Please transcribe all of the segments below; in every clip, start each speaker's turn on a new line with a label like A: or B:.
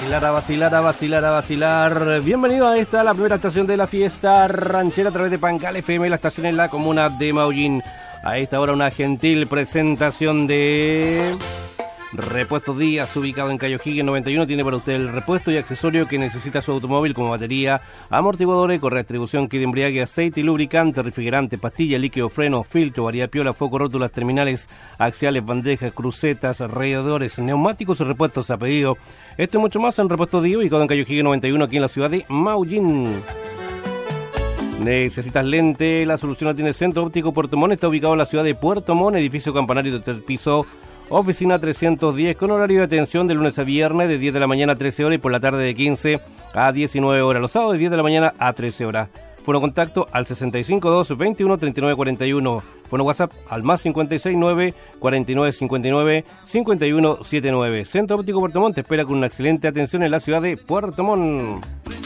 A: a vacilar. Bienvenido a esta, la primera estación de la fiesta ranchera a través de Pancal FM, la estación en la comuna de Maullín. A esta hora una gentil presentación de Repuestos Díaz, ubicado en Calle O'Higgins 91. Tiene para usted el repuesto y accesorio que necesita su automóvil, como batería, amortiguadores, correa de distribución, kit de embriague, aceite y lubricante, refrigerante, pastilla, líquido, freno, filtro, variapiola, foco, rótulas, terminales, axiales, bandejas, crucetas, radiadores, neumáticos y repuestos a pedido. Esto y mucho más en Repuestos Díaz, ubicado en Calle O'Higgins 91, aquí en la ciudad de Maullín. ¿Necesitas lente? La solución la tiene Centro Óptico Puerto Montt. Está ubicado en la ciudad de Puerto Montt, edificio campanario de tercer piso, oficina 310, con horario de atención de lunes a viernes de 10 de la mañana a 13 horas y por la tarde de 15 a 19 horas. Los sábados de 10 de la mañana a 13 horas. Fono contacto al 652 21 39 41. Fono WhatsApp al más 569 49 59 51 79. Centro Óptico Puerto Montt te espera con una excelente atención en la ciudad de Puerto Montt.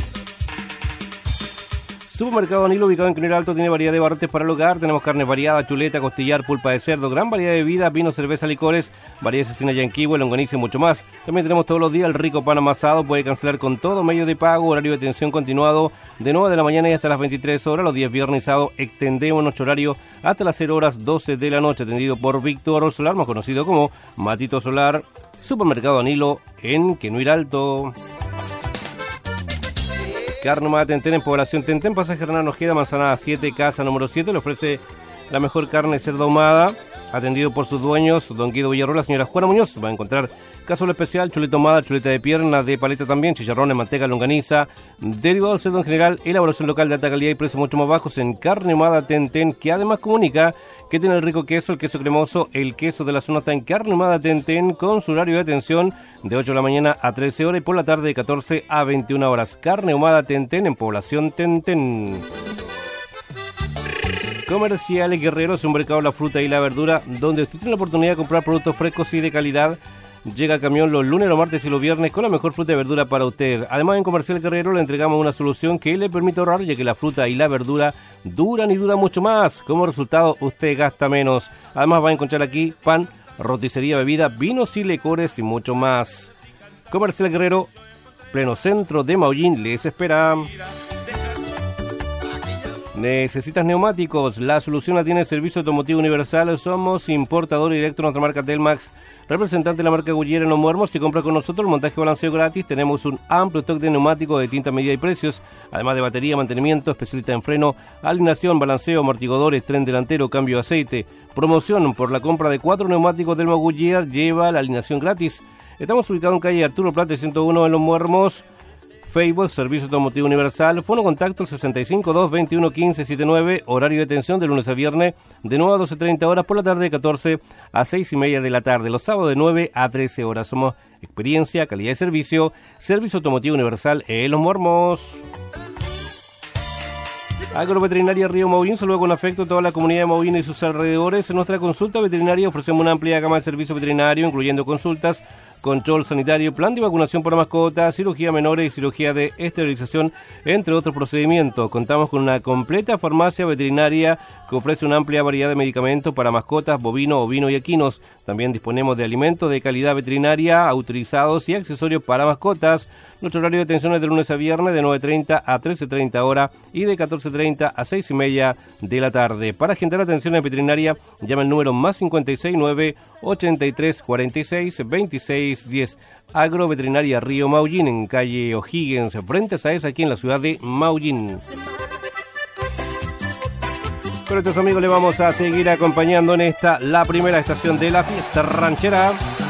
A: Supermercado Danilo, ubicado en Quinero Alto, tiene variedad de barrotes para el hogar. Tenemos carne variada, chuleta, costillar, pulpa de cerdo, gran variedad de bebidas, vino, cerveza, licores, variedad de cecina yanquihue, longaniza y mucho más. También tenemos todos los días el rico pan amasado. Puede cancelar con todo medio de pago, horario de atención continuado de 9 de la mañana y hasta las 23 horas. Los días viernes y sábado extendemos nuestro horario hasta las 0 horas 12 de la noche, atendido por Víctor Solar, más conocido como Matito Solar. Supermercado Danilo en Quinero Alto. Carne Ahumada Tentén en Población Tentén, pasaje Hernán Ojeda, Manzanada 7, casa número 7. Le ofrece la mejor carne de cerdo ahumada, atendido por sus dueños, don Guido Villarroel, la señora Juana Muñoz. Va a encontrar cazuela especial, chuleta ahumada, chuleta de pierna, de paleta también, chicharrones, manteca, longaniza, derivado del cerdo en general, elaboración local de alta calidad y precios mucho más bajos en Carne Ahumada Tentén, que además comunica que tiene el rico queso, el queso cremoso, el queso de la zona. Está en Carne Ahumada Tentén, con su horario de atención de 8 de la mañana a 13 horas y por la tarde de 14 a 21 horas. Carne Ahumada Tentén en Población Tentén. Comerciales Guerreros, un mercado de la fruta y la verdura, donde usted tiene la oportunidad de comprar productos frescos y de calidad. Llega el camión los lunes, los martes y los viernes con la mejor fruta y verdura para usted. Además, en Comercial Guerrero le entregamos una solución que le permite ahorrar, ya que la fruta y la verdura duran y duran mucho más. Como resultado, usted gasta menos. Además, va a encontrar aquí pan, roticería, bebida, vinos y licores y mucho más. Comercial Guerrero, pleno centro de Maullín, les espera. ¿Necesitas neumáticos? La solución la tiene Servicio Automotivo Universal. Somos importador directo de nuestra marca Telmax, representante de la marca Goodyear en Los Muermos. Si compra con nosotros, montaje balanceo gratis. Tenemos un amplio stock de neumáticos de distintas medidas y precios, además de batería, mantenimiento, especialista en freno, alineación, balanceo, amortiguadores, tren delantero, cambio de aceite. Promoción: por la compra de 4 neumáticos Telmax Goodyear, lleva la alineación gratis. Estamos ubicados en calle Arturo Prat 101 en Los Muermos. Facebook, Servicio Automotivo Universal. Fono contacto el 652 21 15 79. Horario de atención de lunes a viernes de 9 a 12:30 horas, por la tarde de 14 a 6:30 de la tarde. Los sábados de 9 a 13 horas. Somos experiencia, calidad de servicio. Servicio Automotivo Universal en Los Muermos. Agroveterinaria Río Maullín saluda con afecto a toda la comunidad de Maullín y sus alrededores. En nuestra consulta veterinaria ofrecemos una amplia gama de servicios veterinarios, incluyendo consultas, control sanitario, plan de vacunación para mascotas, cirugía menores y cirugía de esterilización, entre otros procedimientos. Contamos con una completa farmacia veterinaria que ofrece una amplia variedad de medicamentos para mascotas, bovino, ovino y equinos. También disponemos de alimentos de calidad veterinaria autorizados y accesorios para mascotas. Nuestro horario de atención es de lunes a viernes de 9:30 a 13:30 horas y de 14:30 a 6:30 de la tarde. Para agendar atención veterinaria, llama el número más 569 83 46 26 10. Agroveterinaria Río Maullín, en calle O'Higgins, frente a Saez, aquí en la ciudad de Maullín. Con estos amigos le vamos a seguir acompañando en esta, la primera estación de la fiesta ranchera.